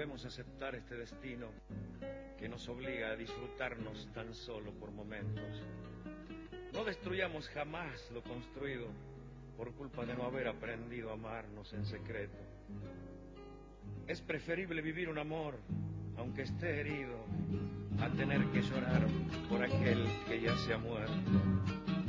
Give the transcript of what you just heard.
debemos aceptar este destino que nos obliga a disfrutarnos tan solo por momentos. No destruyamos jamás lo construido por culpa de no haber aprendido a amarnos en secreto. Es preferible vivir un amor, aunque esté herido, a tener que llorar por aquel que ya se ha muerto.